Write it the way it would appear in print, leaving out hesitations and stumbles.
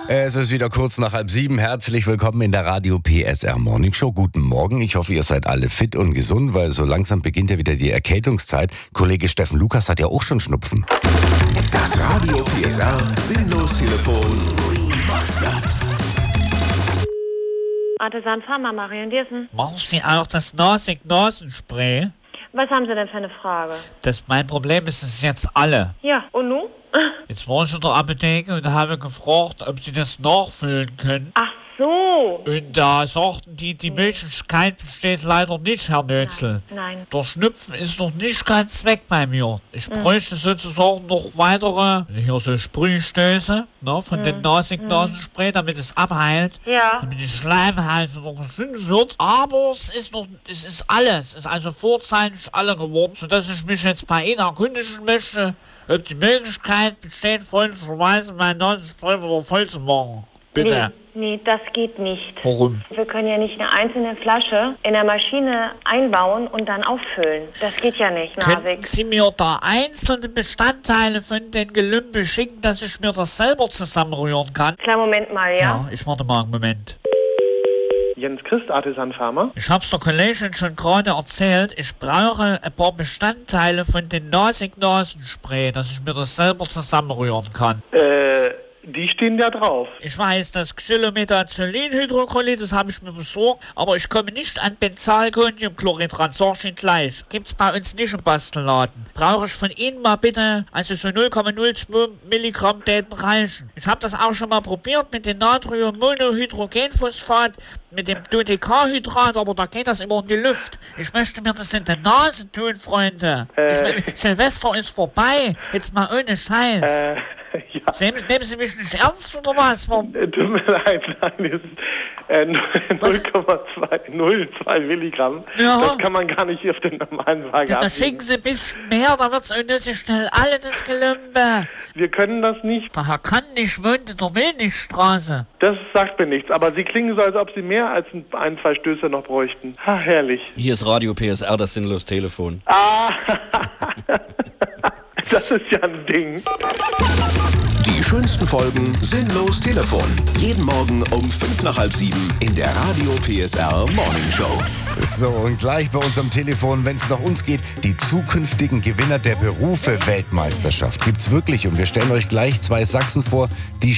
Es ist wieder kurz nach 6:30. Herzlich willkommen in der Radio PSR Morning Show. Guten Morgen. Ich hoffe, ihr seid alle fit und gesund, weil so langsam beginnt ja wieder die Erkältungszeit. Kollege Steffen Lukas hat ja auch schon Schnupfen. Das Radio PSR Sinnlos-Telefon. Artisan Pharma, Marion Diersen. Machen Sie auch das Nasenspray? Was haben Sie denn für eine Frage? Mein Problem ist es jetzt alle. Ja, und nun? Jetzt war ich in der Apotheke und habe gefragt, ob Sie das nachfüllen können. Ach so. Und da sagten die Möglichkeit besteht leider nicht, Herr Nötzel. Nein. Der Schnupfen ist noch nicht ganz weg bei mir. Ich bräuchte sozusagen noch weitere, hier so Sprühstöße, von dem Nasenspray, damit es abheilt. Ja. Damit die Schleimhaut wieder gesund wird. Aber es ist alles. Es ist also vorzeitig alle geworden, sodass ich mich jetzt bei Ihnen erkundigen möchte, ob die Möglichkeit besteht, freundlicherweise mein Nasenspray wieder voll zu machen. Bitte. Nee, das geht nicht. Warum? Wir können ja nicht eine einzelne Flasche in der Maschine einbauen und dann auffüllen. Das geht ja nicht, Können Nasik. Sie mir da einzelne Bestandteile von den Gelümbe schicken, dass ich mir das selber zusammenrühren kann? Kleinen Moment mal, ja? Ja, ich warte mal einen Moment. Jens Christ, Artisan Pharma. Ich hab's der Kollegin schon gerade erzählt, ich brauche ein paar Bestandteile von den Nasenspray, dass ich mir das selber zusammenrühren kann. Die stehen ja drauf. Ich weiß, das Xylometazolinhydrochlid, das habe ich mir besorgt, aber ich komme nicht an Benzalkoniumchlorid ran, sag ich Ihnen gleich. Gibt's bei uns nicht im Bastelladen. Brauche ich von Ihnen mal bitte, also so 0,02 Milligramm täten reichen. Ich habe das auch schon mal probiert mit dem Natriummonohydrogenphosphat, mit dem Dodecahydrat, aber da geht das immer in die Luft. Ich möchte mir das in die Nase tun, Freunde. Silvester ist vorbei, jetzt mal ohne Scheiß. Ja. Nehmen Sie mich nicht ernst oder was? Tut mir leid, nein, es ist 0,2 Milligramm. Ja. Das kann man gar nicht auf den normalen Waage Ja, da abwiegen. schicken Sie ein bisschen mehr, da wird's unnötig schnell alle das Gelümbe. Wir können das nicht. Der Herr kann nicht wohnt in der Willnichstraße. Das sagt mir nichts. Aber Sie klingen so, als ob Sie mehr als ein, zwei Stöße noch bräuchten. Ha, herrlich. Hier ist Radio PSR, das Sinnlos-Telefon. Das ist ja ein Ding. Die schönsten Folgen Sinnlos-Telefon. Jeden Morgen um 6:55 in der Radio PSR Morning Show. So, und gleich bei uns am Telefon, wenn es nach uns geht, die zukünftigen Gewinner der Berufe-Weltmeisterschaft. Gibt's wirklich. Und wir stellen euch gleich 2 Sachsen vor, die